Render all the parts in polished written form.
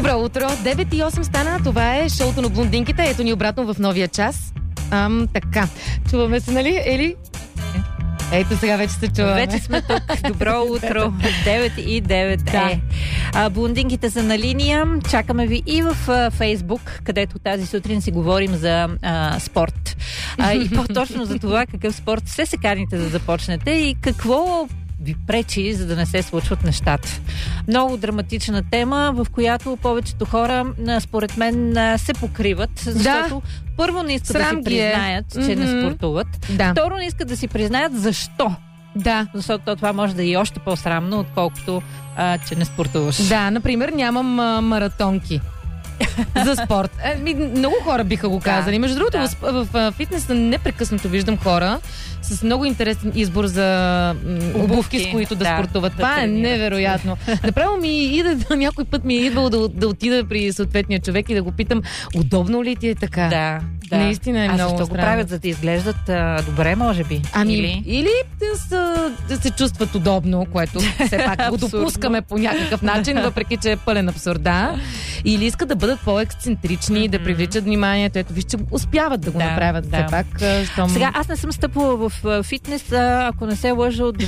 Добро утро. 9:08 стана. Това е шоуто на блондинките. Ето ни обратно в новия час. Така. Чуваме се, нали, Ели? Ето сега вече се чуваме. Вече сме тук. Добро утро. 9:09 Да. Блондинките са на линия. Чакаме ви и в Фейсбук, където тази сутрин си говорим за спорт. И по-точно за това какъв спорт се каните да започнете и какво ви пречи, за да не се случват нещата. Много драматична тема, в която повечето хора, според мен, се покриват, защото първо не искат да си признаят, че не спортуват. Да. Второ, не искат да си признаят защо. Да. Защото това може да е и още по-срамно, отколкото че не спортуваш. Да, например, нямам маратонки за спорт. Много хора биха го казали. Между другото, в фитнеса непрекъснато виждам хора с много интересен избор за обувки, с които да спортуват. Това е невероятно. Направо някой път ми е идвало да отида при съответния човек и да го питам, удобно ли ти е така? Да. Наистина е много странно. Защо го правят? За да изглеждат добре, може би? Или да се чувстват удобно, което все пак го допускаме по някакъв начин, въпреки че е пълен абсурд. Или искат да бъдат по-ексцентрични, да привличат вниманието. Ето, вижте, успяват да го направят все пак. Сега, аз не съм стъпвала в фитнес, ако не се лъжа, от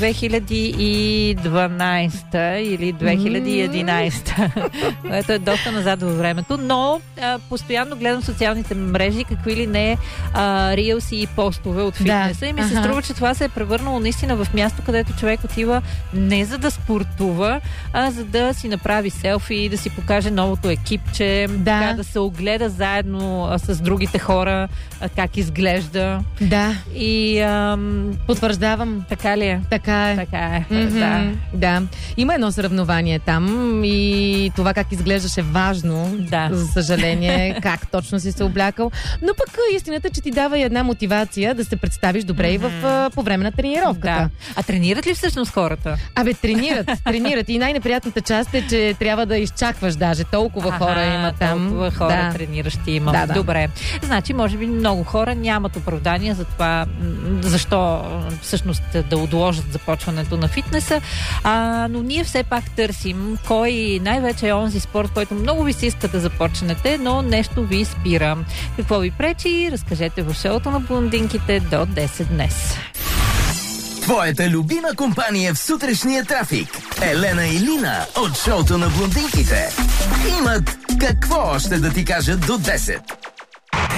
2012 или 2011. Което е доста назад във времето, но постоянно гледам социалните мрежи, какви ли не рилси и постове от фитнеса и ми се струва, че това се е превърнало наистина в място, където човек отива не за да спортува, а за да си направи селфи и да си покаже новото екипче, да се огледа заедно с другите хора как изглежда. Да. И потвърждавам. Така ли е? Така е. Така е. Да. Има едно сравнование там и това как изглеждаш е важно. Да. За съжаление, как точно си се облякал. Но пък истината, че ти дава и една мотивация да се представиш добре и по време на тренировката. Да. А тренират ли всъщност хората? Тренират. И най-неприятната част е, че трябва да изчакваш даже. Толкова хора има там. Толкова хора трениращи има. Да. Добре. Значи, може би много хора нямат оправдание за това, защо всъщност да отложат започването на фитнеса. Но ние все пак търсим кой най-вече е онзи спорт, който много ви се иска да започнете, но нещо ви спира. Какво ви пречи? Разкажете в шоуто на блондинките до 10 днес. Твоята любима компания в сутрешния трафик. Елена и Лина от шоуто на блондинките имат какво още да ти кажат до 10.